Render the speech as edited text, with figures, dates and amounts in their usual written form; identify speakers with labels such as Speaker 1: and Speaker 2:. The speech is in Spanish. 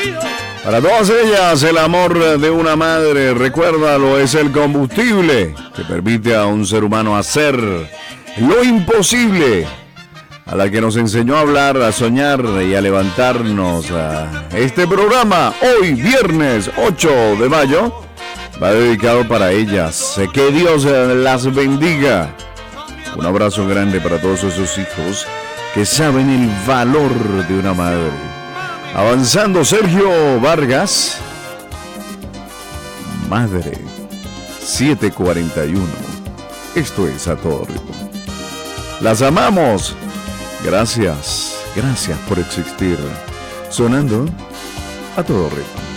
Speaker 1: Para todas ellas, el amor de una madre, recuérdalo, es el combustible que permite a un ser humano hacer lo imposible. A la que nos enseñó a hablar, a soñar y a levantarnos. Este programa, hoy viernes 8 de mayo, va dedicado para ellas. Que Dios las bendiga. Un abrazo grande para todos esos hijos que saben el valor de una madre. Avanzando, Sergio Vargas. Madre, 7:41. Esto es A Todo Ritmo. Las amamos. Gracias por existir. Sonando a todo ritmo.